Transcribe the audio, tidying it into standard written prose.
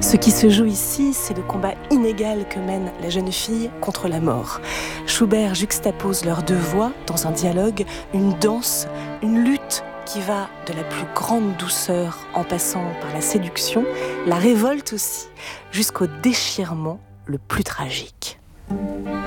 Ce qui se joue ici, c'est le combat inégal que mène la jeune fille contre la mort. Schubert juxtapose leurs deux voix dans un dialogue, une danse, une lutte qui va de la plus grande douceur en passant par la séduction, la révolte aussi, jusqu'au déchirement le plus tragique.